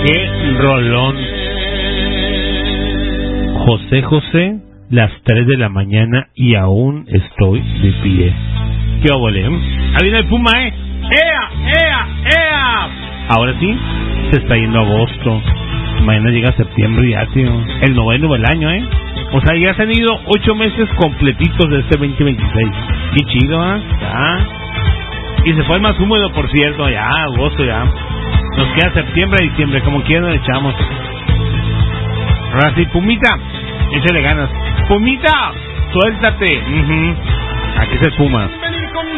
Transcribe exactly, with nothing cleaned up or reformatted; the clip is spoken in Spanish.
Qué rolón. José José, las tres de la mañana y aún estoy de pie. ¿Qué obole? Ahí viene el Puma, ¿eh? ¡Ea, ea, ea! Ahora sí, se está yendo agosto. Mañana llega septiembre ya, tío. El noveno del año, ¿eh? O sea, ya se han ido ocho meses completitos de este veinte veintiséis. Qué chido, ¿eh? Ya. Y se fue el más húmedo, por cierto. Ya, agosto, ya. Nos queda septiembre y diciembre, como quieran le echamos. Ahora sí, Pumita, échale ganas. Pumita, suéltate. Uh-huh. Aquí se Puma.